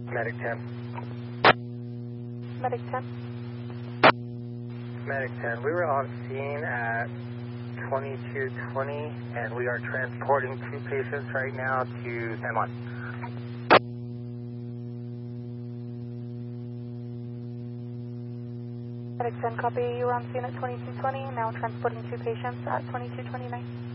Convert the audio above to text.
Medic 10. Medic 10. Medic 10. We were on scene at 2220, and we are transporting 2 patients right now to San Juan. Medic 10, copy. You were on scene at 2220, now transporting 2 patients at 2229.